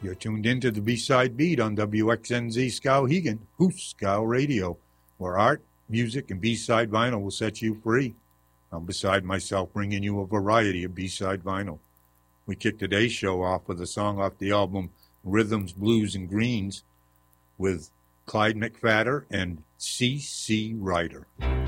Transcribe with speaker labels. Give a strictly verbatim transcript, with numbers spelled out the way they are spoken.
Speaker 1: You're tuned in to the B-Side Beat on W X N Z Skowhegan, Hoos Skow Radio, where art, music, and B-Side vinyl will set you free. I'm beside myself bringing you a variety of B-Side vinyl. We kick today's show off with a song off the album Rhythms, Blues, and Greens with Clyde McPhatter and C C Ryder.